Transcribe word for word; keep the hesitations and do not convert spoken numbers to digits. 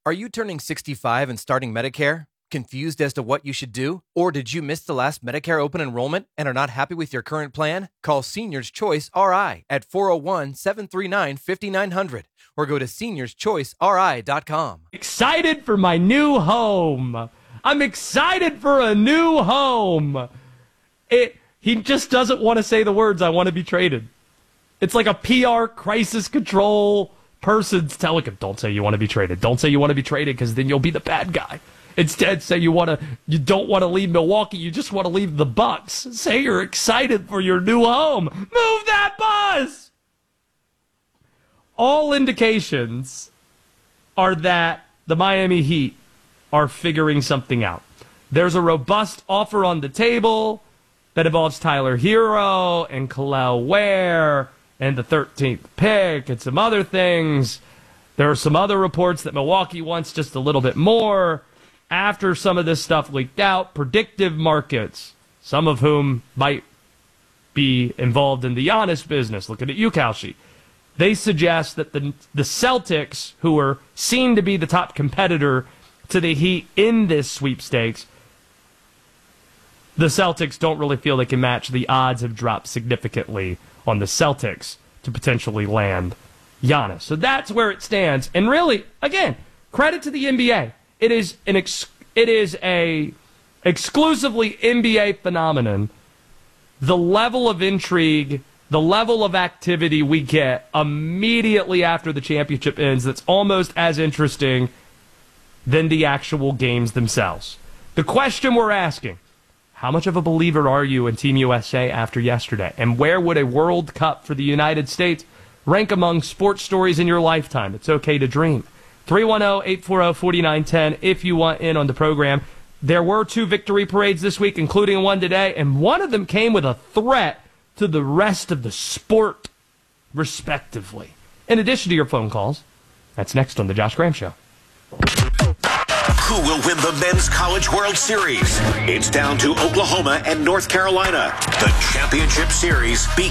Are you turning sixty-five and starting Medicare? Confused as to what you should do? Or did you miss the last Medicare open enrollment and are not happy with your current plan? Call Seniors Choice R I at four oh one, seven three nine, five nine zero zero or go to seniors choice r i dot com. Excited for my new home. I'm excited for a new home. It. He just doesn't want to say the words, I want to be traded. It's like a P R crisis control person's telling him, don't say you want to be traded. Don't say you want to be traded because then you'll be the bad guy. Instead, say you want to, you don't want to leave Milwaukee. You just want to leave the Bucks. Say you're excited for your new home. Move that bus. All indications are that the Miami Heat are figuring something out. There's a robust offer on the table that involves Tyler Hero and Kel'el Ware and the thirteenth pick and some other things. There are some other reports that Milwaukee wants just a little bit more. After some of this stuff leaked out, predictive markets, some of whom might be involved in the Giannis business, looking at you, Kalshi, they suggest that the, the Celtics, who are seen to be the top competitor to the Heat in this sweepstakes, the Celtics don't really feel they can match. The odds have dropped significantly on the Celtics to potentially land Giannis. So that's where it stands. And really, again, credit to the N B A. It is an ex- it is a exclusively N B A phenomenon. The level of intrigue, the level of activity we get immediately after the championship ends that's almost as interesting than the actual games themselves. The question we're asking, how much of a believer are you in Team U S A after yesterday? And where would a World Cup for the United States rank among sports stories in your lifetime? It's okay to dream. three one zero, eight four zero, four nine one zero if you want in on the program. There were two victory parades this week, including one today, and one of them came with a threat to the rest of the sport, respectively. In addition to your phone calls, that's next on The Josh Graham Show. Who will win the Men's College World Series? It's down to Oklahoma and North Carolina. The championship series begins.